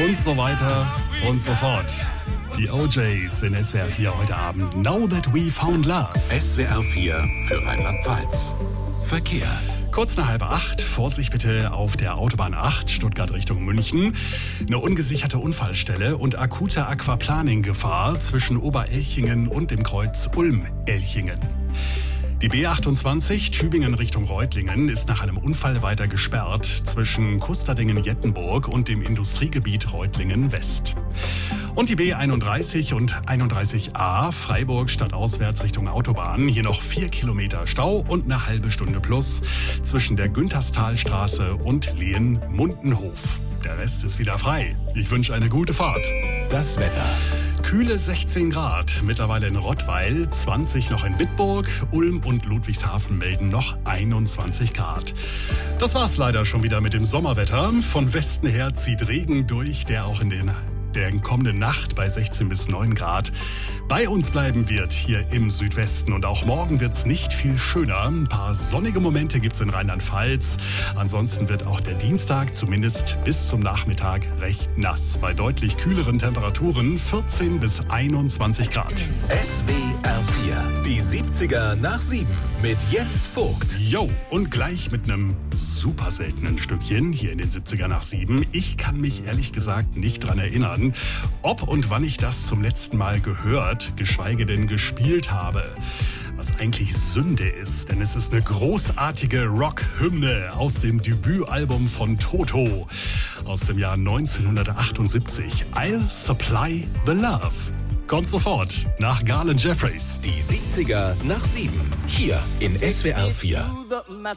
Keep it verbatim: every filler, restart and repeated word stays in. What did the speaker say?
und so weiter und so fort. Die O Js in S W R vier heute Abend. Now that we found love. S W R vier für Rheinland-Pfalz. Verkehr. Kurz nach halb acht, Vorsicht bitte auf der Autobahn acht, Stuttgart Richtung München. Eine ungesicherte Unfallstelle und akute Aquaplaning-Gefahr zwischen Oberelchingen und dem Kreuz Ulm-Elchingen. Die B achtundzwanzig Tübingen Richtung Reutlingen ist nach einem Unfall weiter gesperrt zwischen Kusterdingen-Jettenburg und dem Industriegebiet Reutlingen-West. Und die B einunddreißig und einunddreißig a Freiburg stadtauswärts Richtung Autobahn. Hier noch vier Kilometer Stau und eine halbe Stunde plus zwischen der Günterstalstraße und Lehen-Mundenhof. Der Rest ist wieder frei. Ich wünsche eine gute Fahrt. Das Wetter. Kühle sechzehn Grad, mittlerweile in Rottweil, zwanzig noch in Bitburg, Ulm und Ludwigshafen melden noch einundzwanzig Grad. Das war's leider schon wieder mit dem Sommerwetter. Von Westen her zieht Regen durch, der auch in den der kommenden Nacht bei sechzehn bis neun Grad bei uns bleiben wird hier im Südwesten. Und auch morgen wird's nicht viel schöner. Ein paar sonnige Momente gibt's in Rheinland-Pfalz. Ansonsten wird auch der Dienstag zumindest bis zum Nachmittag recht nass. Bei deutlich kühleren Temperaturen vierzehn bis einundzwanzig Grad. S W R vier, die siebziger nach sieben mit Jens Vogt. Jo, und gleich mit einem super seltenen Stückchen hier in den siebziger nach sieben. Ich kann mich ehrlich gesagt nicht dran erinnern, ob und wann ich das zum letzten Mal gehört, geschweige denn gespielt habe. Was eigentlich Sünde ist, denn es ist eine großartige Rock-Hymne aus dem Debütalbum von Toto aus dem Jahr neunzehnhundertachtundsiebzig. I'll Supply the Love. Kommt sofort nach Garland Jeffries. Die siebziger nach sieben. Hier in S W R vier.